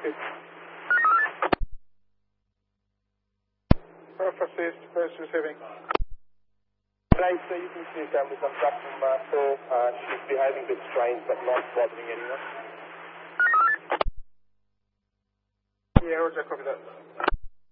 First assist, first receiving. Right, so you can see family comes up from she's behaving a bit strange but not bothering anyone. Yeah, Roger, copy that.